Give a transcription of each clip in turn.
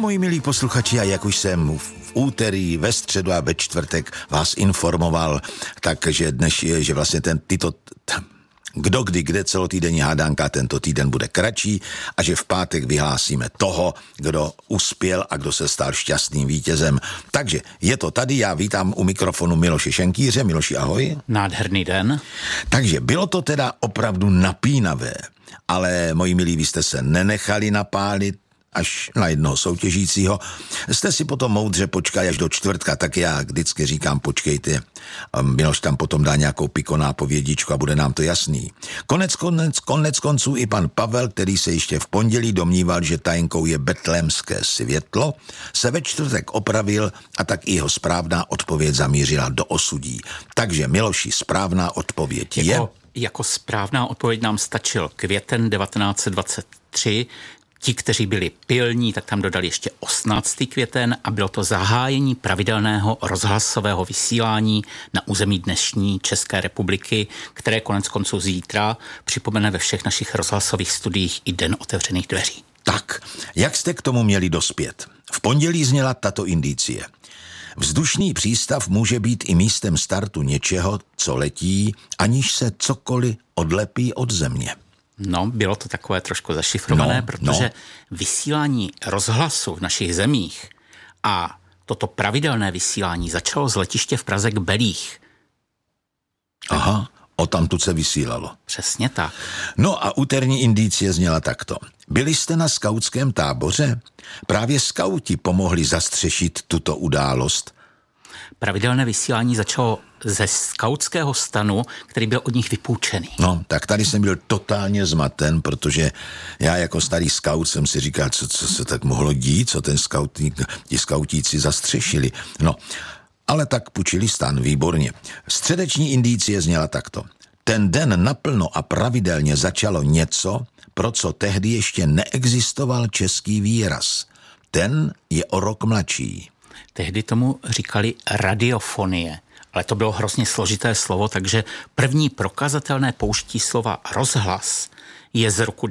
moji milí posluchači, a jak už jsem v úterý, ve středu a ve čtvrtek vás informoval, takže dnes, že vlastně kdo kdy kde celotýdenní hádánka tento týden bude kratší a že v pátek vyhlásíme toho, kdo uspěl a kdo se stal šťastným vítězem. Takže je to tady, já vítám u mikrofonu Miloše Šenkýře. Miloši, ahoj. Nádherný den. Takže bylo to teda opravdu napínavé, ale moji milí, vy jste se nenechali napálit až na jednoho soutěžícího. Jste si potom moudře počkali až do čtvrtka, tak já vždycky říkám, počkejte, Miloš tam potom dá nějakou pikonápovědičku a bude nám to jasný. Konec konců i pan Pavel, který se ještě v pondělí domníval, že tajenkou je betlémské světlo, se ve čtvrtek opravil a tak i jeho správná odpověď zamířila do osudí. Takže Miloši, správná odpověď je... Jako správná odpověď nám stačil květen 1923. Ti, kteří byli pilní, tak tam dodali ještě 18. květen a bylo to zahájení pravidelného rozhlasového vysílání na území dnešní České republiky, které konec konců zítra připomene ve všech našich rozhlasových studiích i Den otevřených dveří. Tak, jak jste k tomu měli dospět? V pondělí zněla tato indicie. Vzdušný přístav může být i místem startu něčeho, co letí, aniž se cokoliv odlepí od země. No, bylo to takové trošku zašifrované, protože vysílání rozhlasu v našich zemích a toto pravidelné vysílání začalo z letiště v Praze k Belích. Aha, odtamtud se vysílalo. Přesně tak. No a úterní indicie zněla takto. Byli jste na skautském táboře? Právě skauti pomohli zastřešit tuto událost. Pravidelné vysílání začalo ze skautského stanu, který byl od nich vypůjčený. No, tak tady jsem byl totálně zmaten, protože já jako starý skaut jsem si říkal, co se tak mohlo dít, co ti skautíci zastřešili. No, ale tak půjčili stan, výborně. Středeční indicie zněla takto. Ten den naplno a pravidelně začalo něco, pro co tehdy ještě neexistoval český výraz. Ten je o rok mladší. Tehdy tomu říkali radiofonie, ale to bylo hrozně složité slovo, takže první prokazatelné použití slova rozhlas je z roku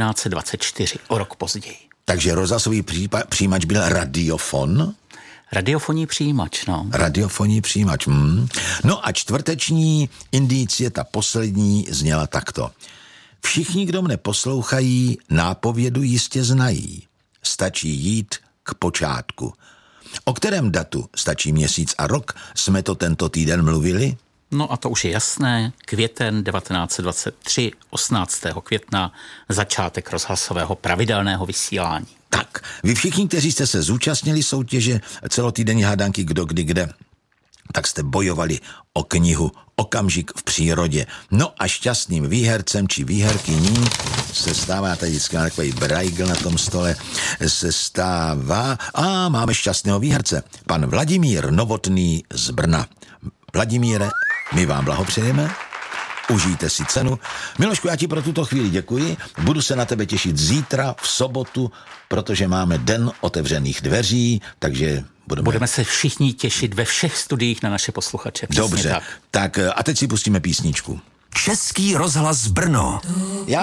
1924, o rok později. Takže rozhlasový přijímač byl radiofon? Radiofonní přijímač, no. Radiofonní přijímač, No a čtvrteční indicie, ta poslední, zněla takto. Všichni, kdo mne poslouchají, nápovědu jistě znají. Stačí jít k počátku. O kterém datu, stačí měsíc a rok, jsme to tento týden mluvili? No a to už je jasné. Květen 1923, 18. května, začátek rozhlasového pravidelného vysílání. Tak, vy všichni, kteří jste se zúčastnili soutěže celotýdenní hádanky Kdo kdy kde, tak jste bojovali o knihu Okamžik v přírodě. No a šťastným výhercem či výherkyní se stává, tady vždycky má takový brajgl na tom stole, se stává, máme šťastného výherce, pan Vladimír Novotný z Brna. Vladimíre, my vám blahopřejeme. Užijte si cenu. Milošku, já ti pro tuto chvíli děkuji. Budu se na tebe těšit zítra v sobotu, protože máme Den otevřených dveří, takže budeme se všichni těšit ve všech studiích na naše posluchače. Dobře, tak a teď si pustíme písničku. Český rozhlas Brno.